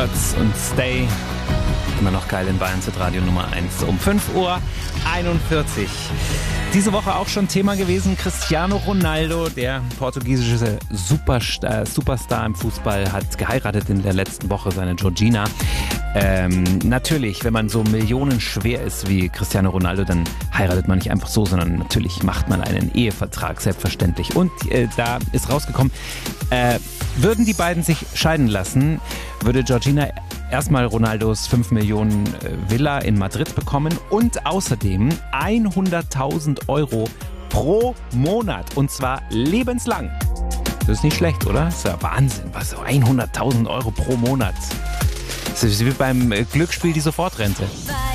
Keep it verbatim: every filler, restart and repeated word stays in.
Birds und Stay. Immer noch geil in Bayern zu Radio Nummer eins um fünf Uhr einundvierzig. Diese Woche auch schon Thema gewesen. Cristiano Ronaldo, der portugiesische Superstar, Superstar im Fußball, hat geheiratet in der letzten Woche, seine Georgina. Ähm, natürlich, wenn man so millionenschwer ist wie Cristiano Ronaldo, dann heiratet man nicht einfach so, sondern natürlich macht man einen Ehevertrag, selbstverständlich. Und äh, da ist rausgekommen, äh, würden die beiden sich scheiden lassen, würde Georgina erstmal Ronaldos fünf Millionen Villa in Madrid bekommen und außerdem hunderttausend Euro pro Monat und zwar lebenslang. Das ist nicht schlecht, oder? Das ist ja Wahnsinn. Was, so hunderttausend Euro pro Monat. Das ist wie beim Glücksspiel die Sofortrente.